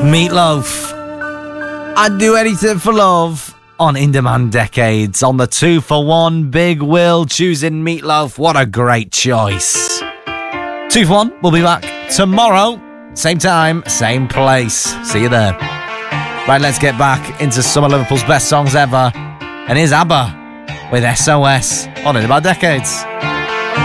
Meatloaf. I'd do anything for love on In Demand Decades on the 2-for-1. Big Will choosing Meatloaf. What a great choice. 2 for 1. We'll be back tomorrow. Same time, same place. See you there. Right, let's get back into some of Liverpool's best songs ever. And here's ABBA with SOS on In Demand Decades.